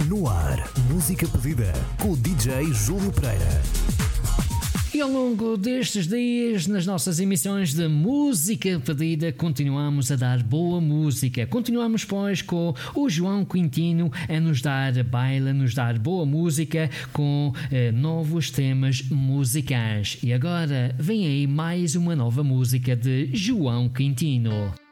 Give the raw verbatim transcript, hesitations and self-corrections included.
No ar, música pedida com o D J Júlio Pereira. E ao longo destes dias, nas nossas emissões de música pedida, continuamos a dar boa música. Continuamos, pois, com o João Quintino a nos dar baile, a nos dar boa música com eh, novos temas musicais. E agora vem aí mais uma nova música de João Quintino.